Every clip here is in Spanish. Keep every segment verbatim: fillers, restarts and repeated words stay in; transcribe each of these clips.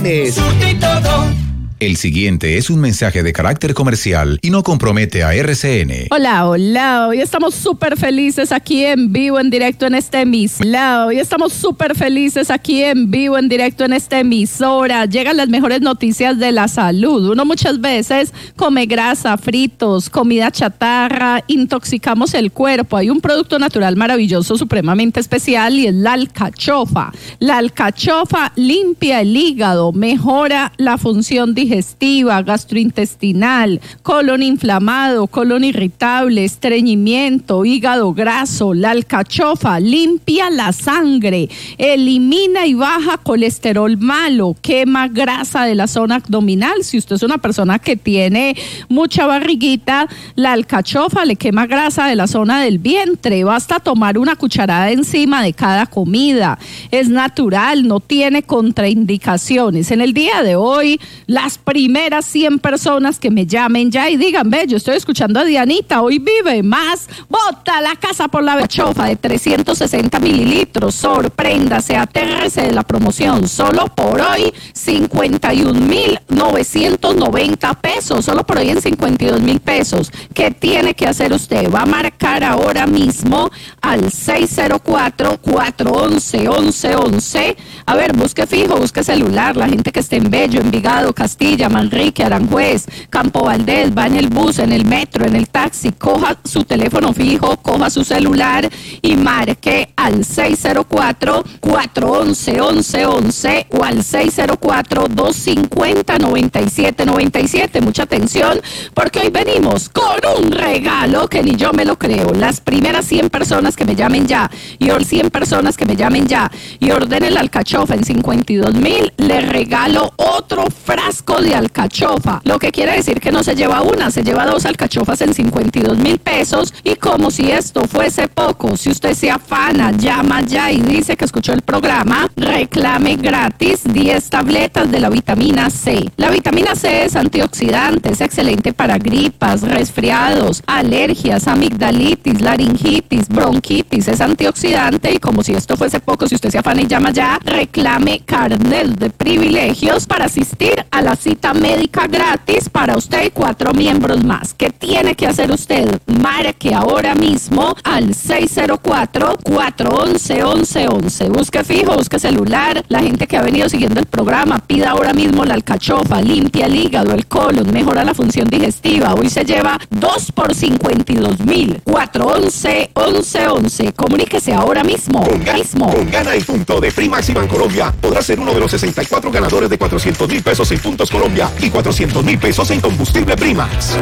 El siguiente es un mensaje de carácter comercial y no compromete a R C N. Hola, hola, hoy estamos súper felices aquí en vivo, en directo en esta emisora. Hoy estamos súper felices aquí en vivo, en directo en esta emisora. Llegan las mejores noticias de la salud. Uno muchas veces come grasa, fritos, comida chatarra, intoxicamos el cuerpo. Hay un producto natural maravilloso, supremamente especial, y es la alcachofa. La alcachofa limpia el hígado, mejora la función digestiva. digestiva, gastrointestinal, colon inflamado, colon irritable, estreñimiento, hígado graso. La alcachofa limpia la sangre, elimina y baja colesterol malo, quema grasa de la zona abdominal. Si usted es una persona que tiene mucha barriguita, la alcachofa le quema grasa de la zona del vientre. Basta tomar una cucharada encima de cada comida. Es natural, no tiene contraindicaciones. En el día de hoy, las primeras cien personas que me llamen ya y digan, ve, yo estoy escuchando a Dianita, hoy vive más, bota la casa por la alcachofa de trescientos sesenta mililitros, sorpréndase, atérrese de la promoción, solo por hoy cincuenta y un mil novecientos noventa pesos, solo por hoy en cincuenta y dos mil pesos. ¿Qué tiene que hacer usted? Va a marcar ahora mismo al seis cero cuatro, cuatro once, once once. A ver, busque fijo, busque celular, la gente que esté en Bello, Envigado, Castilla, Manrique, Aranjuez, Campo Valdés, va en el bus, en el metro, en el taxi, coja su teléfono fijo, coja su celular y marque al seis cero cuatro, cuatro once, once once o al seis cero cuatro, dos cinco cero, nueve siete nueve siete. Mucha atención, porque hoy venimos con un regalo que ni yo me lo creo. Las primeras cien personas que me llamen ya y or- cien personas que me llamen ya y ordenen la alcachofa en cincuenta y dos mil, le regalo otro frasco de alcachofa, lo que quiere decir que no se lleva una, se lleva dos alcachofas en cincuenta y dos mil pesos. Y como si esto fuese poco, si usted se afana, llama ya y dice que escuchó el programa, reclame gratis diez tabletas de la vitamina C. La vitamina C es antioxidante, es excelente para gripas, resfriados, alergias, amigdalitis, laringitis, bronquitis, es antioxidante. Y como si esto fuese poco, si usted se afana y llama ya, reclame carnet de privilegios para asistir a la cita médica gratis para usted y cuatro miembros más. ¿Qué tiene que hacer usted? Marque ahora mismo al seis cero cuatro, cuatro once, once once. Busque fijo, busque celular. La gente que ha venido siguiendo el programa, pida ahora mismo la alcachofa, limpia el hígado, el colon, mejora la función digestiva. Hoy se lleva dos por cincuenta y dos mil. cuatro once, once once. Comuníquese ahora mismo. Con, ga- mismo. con Gana y Punto de Primax y Bancolombia podrás ser uno de los sesenta y cuatro ganadores de cuatrocientos mil pesos en Puntos Colombia y cuatrocientos mil pesos en combustible Primax.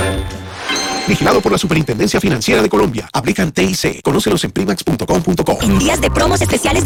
Vigilado por la Superintendencia Financiera de Colombia. Aplican T I C. Conócelos en primax punto com punto co. En días de promos especiales